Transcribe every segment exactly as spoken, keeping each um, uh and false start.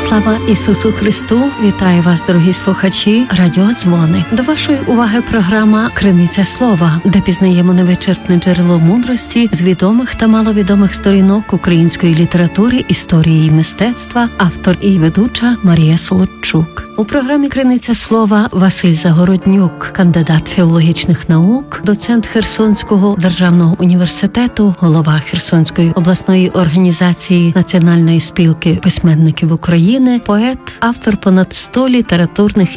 Слава Ісусу Христу! Вітаю вас, дорогі слухачі Радіо Дзвони. До вашої уваги програма «Криниця слова», де пізнаємо невичерпне джерело мудрості з відомих та маловідомих сторінок української літератури, історії і мистецтва, автор і ведуча Марія Солодчук. У програмі «Криниця слова» Василь Загороднюк, кандидат філологічних наук, доцент Херсонського державного університету, голова Херсонської обласної організації Національної спілки письменників України, поет, автор понад сто літературних,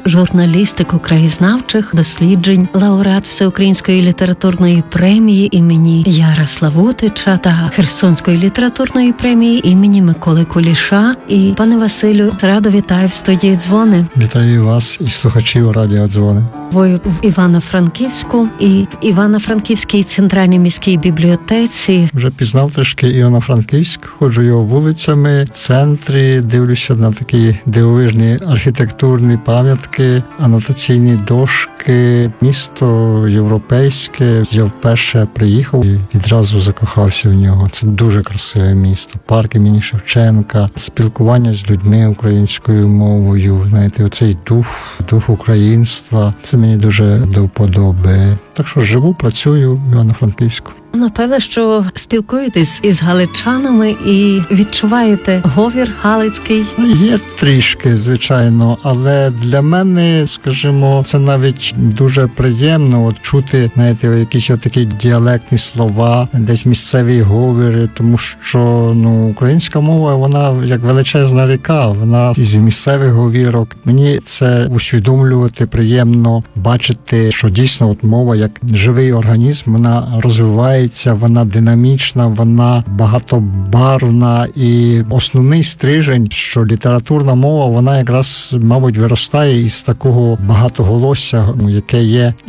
журналістико-краєзнавчих досліджень, лауреат Всеукраїнської літературної премії імені Яра Славутича та Херсонської літературної премії імені Миколи Куліша. І, пане Василю, радо вітаю в студії «Дзвони». Вітаю вас і слухачів Радіо Дзвони. Ви в Івано-Франківську і в Івано-Франківській центральній міській бібліотеці. Вже пізнав трішки Івано-Франківськ, ходжу його вулицями, в центрі, дивлюся на такі дивовижні архітектурні пам'ятки, анотаційні дошки, місто європейське. Я вперше приїхав і відразу закохався в нього. Це дуже красиве місто. Парк імені Шевченка, спілкування з людьми українською мовою, знаєте, оцей дух, дух українства. Це мені дуже до вподоби. Так що живу, працюю в Івано-Франківську. Напевно, що спілкуєтесь із галичанами і відчуваєте говір галицький? Є трішки, звичайно, але для мене, скажімо, це навіть дуже приємно от чути, знаєте, якісь такі діалектні слова, десь місцеві говіри, тому що, ну, українська мова, вона як величезна ріка, вона із місцевих говірок. Мені це усвідомлювати приємно, бачити, що дійсно от мова як живий організм, вона розвивається, вона динамічна, вона багатобарвна, і основний стрижень, що літературна мова, вона якраз, мабуть, виростає із такого багатоголосся, яке є